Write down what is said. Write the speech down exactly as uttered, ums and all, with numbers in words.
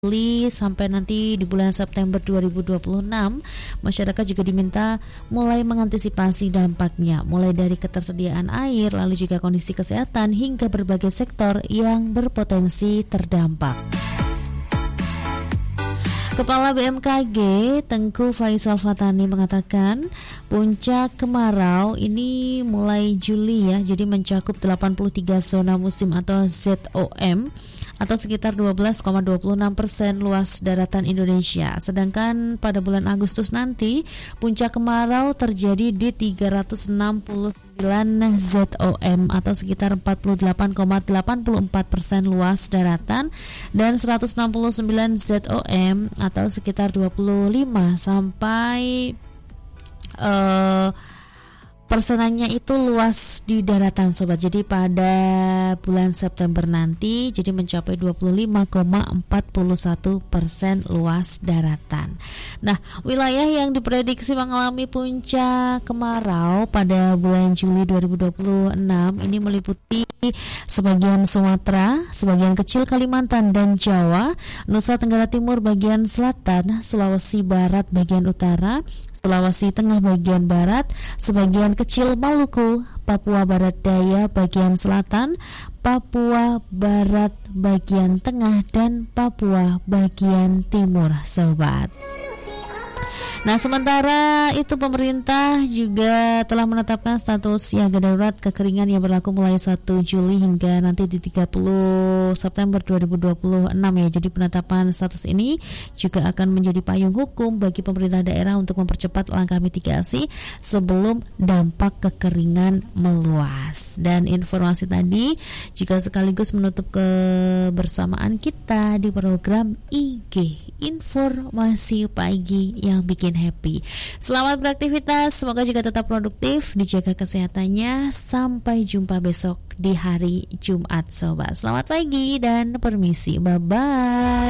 Juli sampai nanti di bulan September dua ribu dua puluh enam, masyarakat juga diminta mulai mengantisipasi dampaknya, mulai dari ketersediaan air, lalu juga kondisi kesehatan hingga berbagai sektor yang berpotensi terdampak. Kepala B M K G Tengku Faisal Fatani mengatakan puncak kemarau ini mulai Juli ya, jadi mencakup delapan puluh tiga zona musim atau Z O M atau sekitar dua belas koma dua puluh enam persen luas daratan Indonesia. Sedangkan pada bulan Agustus nanti puncak kemarau terjadi di tiga ratus enam puluh sembilan Z O M atau sekitar empat puluh delapan koma delapan puluh empat persen luas daratan, dan seratus enam puluh sembilan Z O M atau sekitar dua puluh lima sampai uh, persenannya itu luas di daratan sobat. Jadi pada bulan September nanti jadi mencapai dua puluh lima koma empat puluh satu persen luas daratan. Nah, wilayah yang diprediksi mengalami puncak kemarau pada bulan Juli dua ribu dua puluh enam ini meliputi sebagian Sumatera, sebagian kecil Kalimantan dan Jawa, Nusa Tenggara Timur bagian selatan, Sulawesi Barat bagian utara, Sulawesi Tengah bagian barat, sebagian kecil Maluku, Papua Barat Daya bagian selatan, Papua Barat bagian tengah, dan Papua bagian timur, sobat. Nah, sementara itu pemerintah juga telah menetapkan status siaga darurat kekeringan yang berlaku mulai satu Juli hingga nanti di tiga puluh September dua ribu dua puluh enam ya. Jadi penetapan status ini juga akan menjadi payung hukum bagi pemerintah daerah untuk mempercepat langkah mitigasi sebelum dampak kekeringan meluas. Dan informasi tadi juga sekaligus menutup kebersamaan kita di program I G, Informasi Pagi yang bikin happy. Selamat beraktivitas, semoga juga tetap produktif, dijaga kesehatannya. Sampai jumpa besok di hari Jumat, sobat. Selamat pagi dan permisi, bye bye.